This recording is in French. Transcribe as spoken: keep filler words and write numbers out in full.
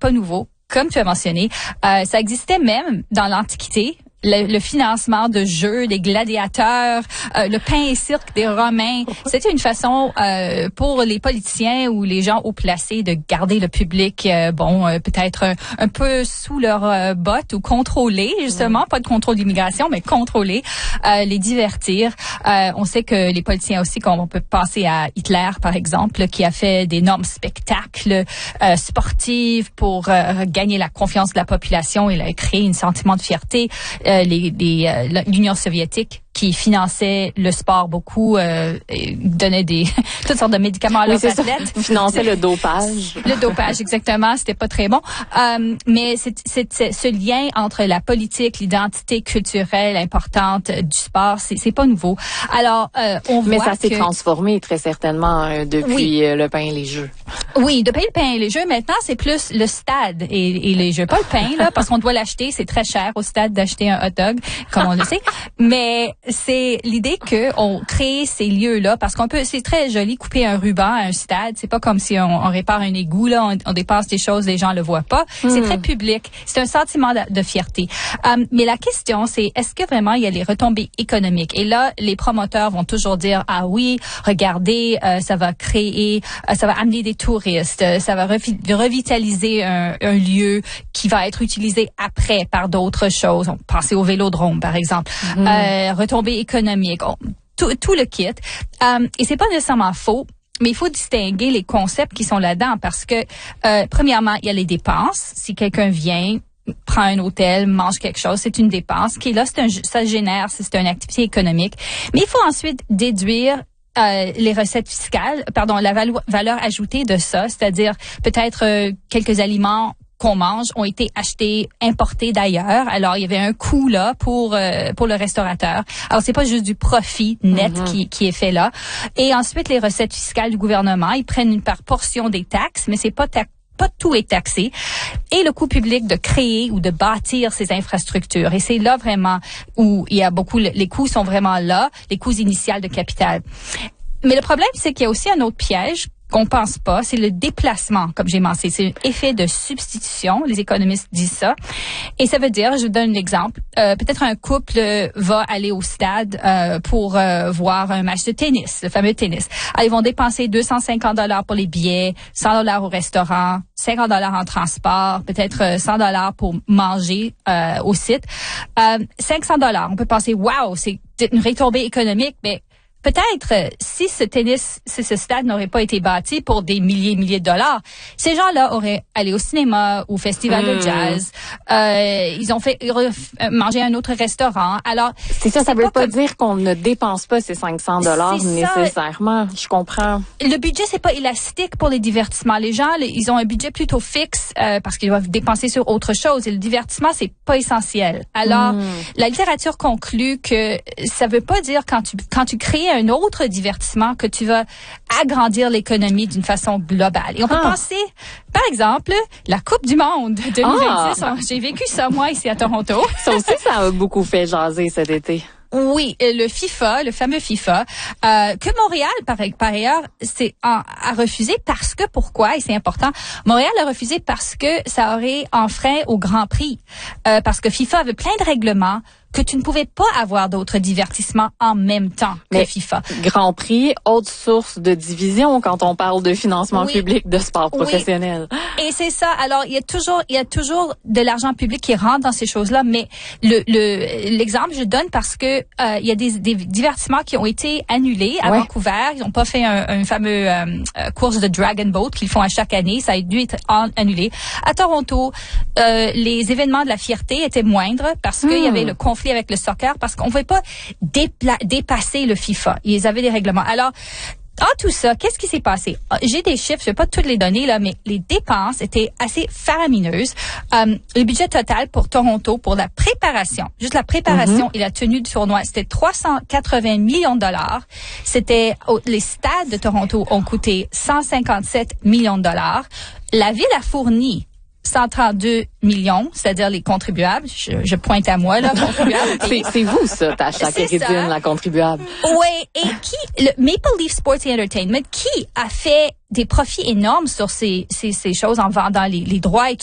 pas nouveau. Comme tu as mentionné, euh, ça existait même dans l'Antiquité. Le, le financement de jeux, des gladiateurs, euh, le pain et cirque des Romains. C'était une façon euh, pour les politiciens ou les gens haut placés de garder le public, euh, bon, euh, peut-être un, un peu sous leur euh, botte ou contrôler, justement, mmh. pas de contrôle d'immigration, mais contrôler, euh, les divertir. Euh, on sait que les politiciens aussi, comme on peut penser à Hitler, par exemple, qui a fait d'énormes spectacles euh, sportifs pour euh, gagner la confiance de la population. Il a créé un sentiment de fierté. Euh, Les, les, euh, l'Union soviétique qui finançait le sport beaucoup, euh, donnait des toutes sortes de médicaments à leurs oui, athlètes. Finançait le dopage. Le dopage, exactement. C'était pas très bon. Euh, mais c'est, c'est, c'est ce lien entre la politique, l'identité culturelle importante du sport, c'est, c'est pas nouveau. Alors, euh, on mais voit ça s'est que, transformé très certainement euh, depuis oui. euh, le pain et les jeux. Oui, depuis le pain et les jeux, maintenant, c'est plus le stade et, et les jeux. Pas le pain, là, parce qu'on doit l'acheter. C'est très cher au stade d'acheter un hot dog, comme on le sait. Mais c'est l'idée qu'on crée ces lieux-là, parce qu'on peut, c'est très joli couper un ruban à un stade. C'est pas comme si on, on répare un égout, là, on, on dépasse des choses, les gens le voient pas. Mm. C'est très public. C'est un sentiment de, de fierté. Um, mais la question, c'est, est-ce que vraiment il y a les retombées économiques? Et là, les promoteurs vont toujours dire, ah oui, regardez, euh, ça va créer, euh, ça va amener des touristes, ça va revi- revitaliser un, un lieu qui va être utilisé après par d'autres choses. On pensez au vélodrome, par exemple. Mm. Euh, retombées économiques, on, tout, tout le kit. Um, et c'est pas nécessairement faux. Mais il faut distinguer les concepts qui sont là-dedans parce que, euh, premièrement, il y a les dépenses. Si quelqu'un vient, prend un hôtel, mange quelque chose, c'est une dépense qui est là, c'est un, ça génère, c'est une activité économique. Mais il faut ensuite déduire Euh, les recettes fiscales, pardon, la valo- valeur ajoutée de ça, c'est-à-dire peut-être euh, quelques aliments qu'on mange ont été achetés, importés d'ailleurs. Alors, il y avait un coût là pour euh, pour le restaurateur. Alors, c'est pas juste du profit net mm-hmm. qui qui est fait là. Et ensuite, les recettes fiscales du gouvernement, ils prennent une par portion des taxes, mais c'est pas ta- pas tout est taxé. Et le coût public de créer ou de bâtir ces infrastructures. Et c'est là vraiment où il y a beaucoup, les coûts sont vraiment là, les coûts initiaux de capital. Mais le problème, c'est qu'il y a aussi un autre piège qu'on pense pas, c'est le déplacement, comme j'ai mentionné. C'est un effet de substitution. Les économistes disent ça. Et ça veut dire, je vous donne un exemple, euh, peut-être un couple va aller au stade euh, pour euh, voir un match de tennis, le fameux tennis. Alors, ils vont dépenser deux cent cinquante dollars pour les billets, cent dollars au restaurant, cinquante dollars en transport, peut-être cent dollars pour manger euh, au site. Euh, cinq cents dollars. On peut penser, wow, c'est une retombée économique, mais peut-être, si ce tennis, si ce stade n'aurait pas été bâti pour des milliers et milliers de dollars, ces gens-là auraient allé au cinéma, au festival mmh. de jazz, euh, ils ont fait euh, manger à un autre restaurant. Alors, c'est ça, ça veut pas, pas comme... dire qu'on ne dépense pas ces cinq cents dollars nécessairement. Je comprends. Le budget, c'est pas élastique pour les divertissements. Les gens, les, ils ont un budget plutôt fixe euh, parce qu'ils doivent dépenser sur autre chose. Et le divertissement, c'est pas essentiel. Alors, mmh. la littérature conclut que ça veut pas dire quand tu quand tu crées un autre divertissement que tu vas agrandir l'économie d'une façon globale. Et on peut ah. penser, par exemple, la Coupe du Monde deux mille vingt-six. Ah. J'ai vécu ça, moi, ici à Toronto. Ça aussi, ça a beaucoup fait jaser cet été. Oui, le FIFA, le fameux FIFA, euh, que Montréal, par, par ailleurs, c'est en, a refusé parce que, pourquoi, et c'est important, Montréal a refusé parce que ça aurait enfreint au Grand Prix. Euh, parce que FIFA avait plein de règlements que tu ne pouvais pas avoir d'autres divertissements en même temps que Mais FIFA. Grand Prix, autre source de division quand on parle de financement oui. public de sport professionnel. Oui. Et c'est ça. Alors, il y a toujours, il y a toujours de l'argent public qui rentre dans ces choses-là. Mais le, le, l'exemple, je donne parce que euh, il y a des, des divertissements qui ont été annulés à ouais. Vancouver. Ils n'ont pas fait un, un fameux euh, course de Dragon Boat qu'ils font à chaque année. Ça a dû être en, annulé. À Toronto, euh, les événements de la fierté étaient moindres parce hmm. qu'il y avait le conflit avec le soccer parce qu'on ne pouvait pas dépla- dépasser le FIFA. Ils avaient des règlements. Alors, en tout ça, qu'est-ce qui s'est passé? J'ai des chiffres, je ne vais pas toutes les donner, là, mais les dépenses étaient assez faramineuses. Euh, le budget total pour Toronto, pour la préparation, juste la préparation mm-hmm. et la tenue du tournoi, c'était trois cent quatre-vingts millions de dollars. C'était, oh, les stades de Toronto ont coûté cent cinquante-sept millions de dollars. La ville a fourni cent trente-deux millions, c'est-à-dire les contribuables. Je, je pointe à moi, là, contribuables. c'est, c'est vous, ça, Tasha Kérédine, la contribuable. Oui, et qui, le Maple Leaf Sports and Entertainment, qui a fait des profits énormes sur ces, ces, ces choses en vendant les, les droits et tout